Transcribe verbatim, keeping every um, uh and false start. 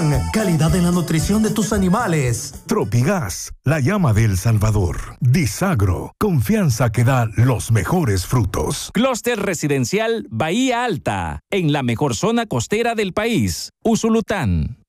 Tropigán, calidad en la nutrición de tus animales. Tropigas, la llama de El Salvador. Disagro, confianza que da los mejores frutos. Clúster residencial Bahía Alta, en la mejor zona costera del país, Usulután.